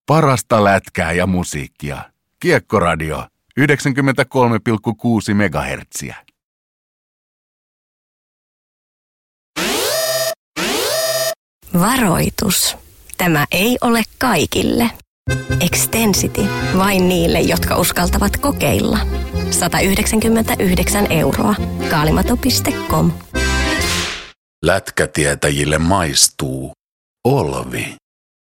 Parasta lätkää ja musiikkia. Kiekkoradio 93,6 megahertsiä. Varoitus. Tämä ei ole kaikille. Extensity. Vain niille, jotka uskaltavat kokeilla. 199 €. Kaalimato.com. Lätkätietäjille maistuu Olvi.